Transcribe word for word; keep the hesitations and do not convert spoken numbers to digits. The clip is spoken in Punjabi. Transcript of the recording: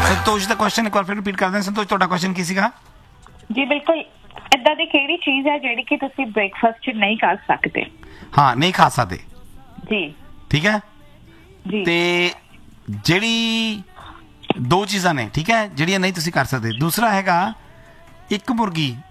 ਸੰਤੋਸ਼ ਦਾ ਕੁਐਸਚਨ ਇੱਕ ਵਾਰ ਫਿਰ ਰਿਪੀਟ ਕਰਦੇ ਹਾਂ। ਸੰਤੋਸ਼, ਤੁਹਾਡਾ ਕੁਐਸਚਨ ਕੀ ਸੀਗਾ? ਜੀ ਬਿਲਕੁਲ, ਏਦਾਂ ਦੀ ਕਿਹੜੀ ਚੀਜ਼ ਹੈ ਜਿਹੜੀ ਕਿ ਤੁਸੀਂ ਬ੍ਰੇਕਫਾਸਟ 'ਚ ਨਹੀਂ ਕਰ ਸਕਦੇ? ਹਾਂ, ਨਹੀਂ ਖਾ ਸਕਦੇ। ਜੀ ਠੀਕ ਹੈ ਜੀ। ਤੇ ਜਿਹੜੀ ਦੋ ਚੀਜ਼ਾਂ ਨੇ, ਠੀਕ ਹੈ, ਜਿਹੜੀਆਂ ਨਹੀਂ ਤੁਸੀਂ ਕਰ ਸਕਦੇ। ਦੂਸਰਾ ਹੈਗਾ ਇੱਕ ਮੁਰਗੀ